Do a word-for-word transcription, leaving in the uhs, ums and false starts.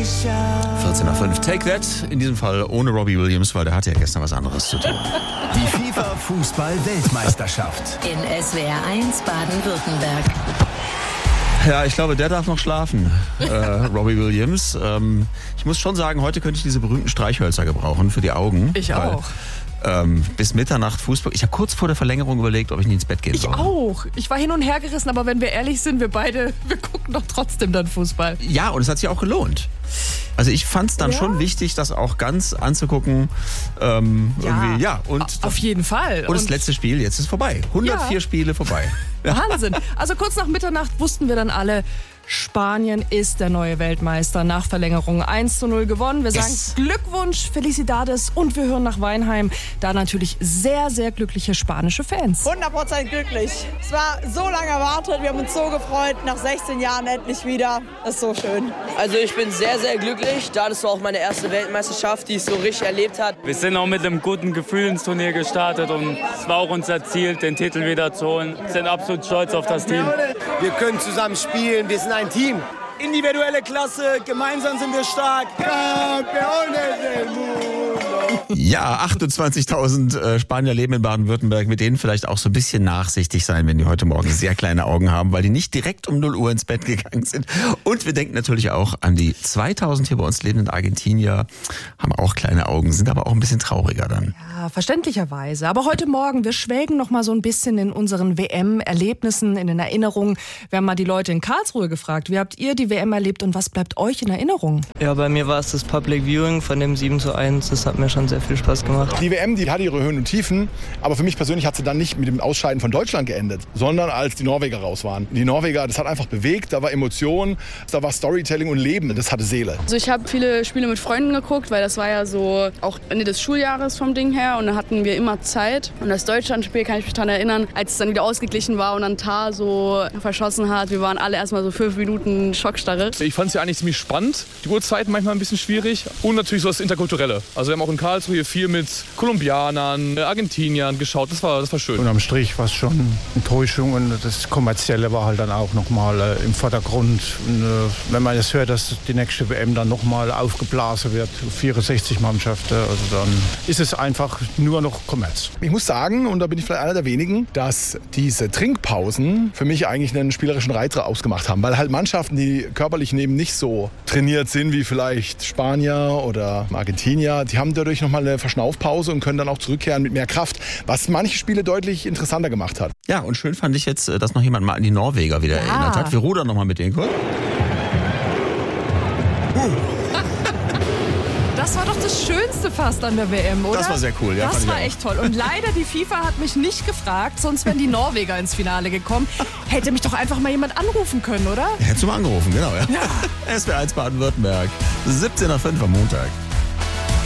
vierzehn nach fünf. Take That. In diesem Fall ohne Robbie Williams, weil der hatte ja gestern was anderes zu tun. Die FIFA-Fußball-Weltmeisterschaft. In S W R eins Baden-Württemberg. Ja, ich glaube, der darf noch schlafen, äh, Robbie Williams. Ähm, ich muss schon sagen, heute könnte ich diese berühmten Streichhölzer gebrauchen für die Augen. Ich weil, auch. Ähm, bis Mitternacht Fußball. Ich habe kurz vor der Verlängerung überlegt, ob ich nicht ins Bett gehen Ich soll. auch. Ich war hin und her gerissen, aber wenn wir ehrlich sind, wir beide, wir gucken doch trotzdem dann Fußball. Ja, und es hat sich auch gelohnt. Also ich fand es dann Ja? schon wichtig, das auch ganz anzugucken. Ähm, Ja. irgendwie, ja. Und, Auf jeden Fall. und das letzte Spiel, jetzt ist vorbei. hundertvier Ja. Spiele vorbei. Wahnsinn. Also kurz nach Mitternacht wussten wir dann alle, Spanien ist der neue Weltmeister. Nach Verlängerung eins zu null gewonnen. Wir Yes. sagen Glückwunsch, Felicidades und wir hören nach Weinheim. Da natürlich sehr, sehr glückliche spanische Fans. hundert Prozent glücklich. Es war so lange erwartet, wir haben uns so gefreut, nach sechzehn Jahren endlich wieder. Das ist so schön. Also ich bin sehr, sehr glücklich. Da das war auch meine erste Weltmeisterschaft, die ich so richtig erlebt habe. Wir sind auch mit einem guten Gefühl ins Turnier gestartet und es war auch unser Ziel, den Titel wieder zu holen. Wir sind absolut stolz auf das Team. Wir können zusammen spielen, wir sind ein Team. Individuelle Klasse, gemeinsam sind wir stark. Ja, achtundzwanzigtausend äh, Spanier leben in Baden-Württemberg. Mit denen vielleicht auch so ein bisschen nachsichtig sein, wenn die heute Morgen sehr kleine Augen haben, weil die nicht direkt um null Uhr ins Bett gegangen sind. Und wir denken natürlich auch an die zweitausend hier bei uns lebenden Argentinier. Haben auch kleine Augen, sind aber auch ein bisschen trauriger dann. Ja, verständlicherweise. Aber heute Morgen, wir schwelgen noch mal so ein bisschen in unseren W M-Erlebnissen, in den Erinnerungen. Wir haben mal die Leute in Karlsruhe gefragt, wie habt ihr die W M erlebt und was bleibt euch in Erinnerung? Ja, bei mir war es das Public Viewing von dem sieben zu eins. Das hat mir schon sehr viel Spaß gemacht. Die W M, die hatte ihre Höhen und Tiefen, aber für mich persönlich hat sie dann nicht mit dem Ausscheiden von Deutschland geendet, sondern als die Norweger raus waren. Die Norweger, das hat einfach bewegt, da war Emotion, da war Storytelling und Leben, das hatte Seele. Also ich habe viele Spiele mit Freunden geguckt, weil das war ja so auch Ende des Schuljahres vom Ding her und da hatten wir immer Zeit. Und das Deutschlandspiel kann ich mich daran erinnern, als es dann wieder ausgeglichen war und dann Tar so verschossen hat. Wir waren alle erstmal so fünf Minuten Schockstarre. Ich fand es ja eigentlich ziemlich spannend. Die Uhrzeiten manchmal ein bisschen schwierig und natürlich so das Interkulturelle. Also wir haben auch in Karlsruhe viel mit Kolumbianern, Argentiniern geschaut. Das war, das war schön. Und am Strich war es schon Enttäuschung und das Kommerzielle war halt dann auch nochmal äh, im Vordergrund. Und, äh, wenn man jetzt hört, dass die nächste W M dann nochmal aufgeblasen wird, vierundsechzig Mannschaften, also dann ist es einfach nur noch Kommerz. Ich muss sagen, und da bin ich vielleicht einer der wenigen, dass diese Trinkpausen für mich eigentlich einen spielerischen Reiz ausgemacht haben, weil halt Mannschaften, die körperlich neben nicht so trainiert sind wie vielleicht Spanier oder Argentinier, die haben dadurch nochmal eine Verschnaufpause und können dann auch zurückkehren mit mehr Kraft, was manche Spiele deutlich interessanter gemacht hat. Ja, und schön fand ich jetzt, dass noch jemand mal an die Norweger wieder Ja. erinnert hat. Wir rudern nochmal mit denen kurz. Das war doch das Schönste fast an der W M, oder? Das war sehr cool, ja, fand Das ich war auch. echt toll. Und leider, die FIFA hat mich nicht gefragt, sonst wären die Norweger ins Finale gekommen. Hätte mich doch einfach mal jemand anrufen können, oder? Hättest du mal angerufen, genau. Ja. S W R eins Baden-Württemberg. siebzehn nach fünf am Montag.